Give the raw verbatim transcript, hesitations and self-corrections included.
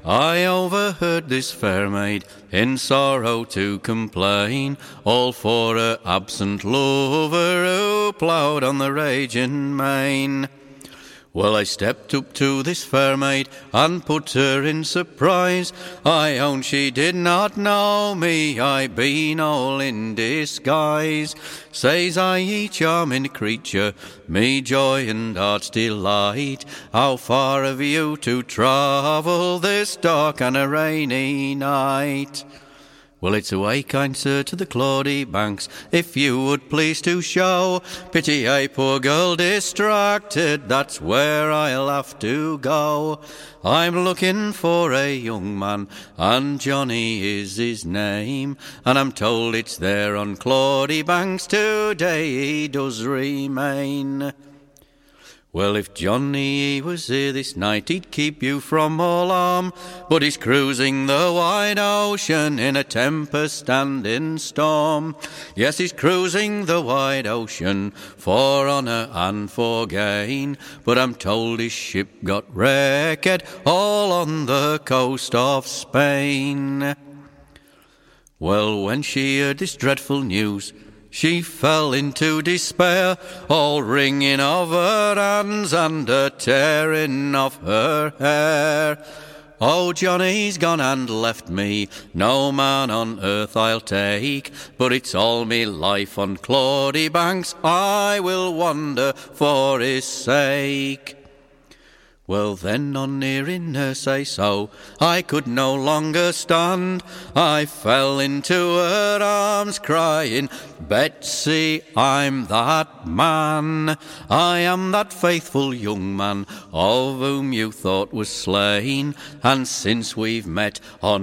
I overheard this fair maid in sorrow to complain, all for her absent lover who ploughed on the raging main. Well, I stepped up to this fair maid and put her in surprise. I own she did not know me, I been all in disguise. Says I, ye charming creature, me joy and heart's delight, how far have you to travel this dark and a rainy night? Well, it's away, kind sir, to the Claudy banks, if you would please to show pity a poor girl distracted, that's where I'll have to go. I'm looking for a young man, and Johnny is his name, and I'm told it's there on Claudy banks today he does remain. Well, if Johnny he was here this night, he'd keep you from all harm, but he's cruising the wide ocean in a tempest and in storm. Yes, he's cruising the wide ocean for honour and for gain, but I'm told his ship got wrecked all on the coast of Spain. Well, when she heard this dreadful news, she fell into despair, all wringing of her hands and a tearing of her hair. Oh, Johnny's gone and left me, no man on earth I'll take, but it's all me life on Claudy banks I will wander for his sake. Well, then on hearing her say so, I could no longer stand. I fell into her arms crying, Betsy, I'm that man. I am that faithful young man of whom you thought was slain, and since we've met on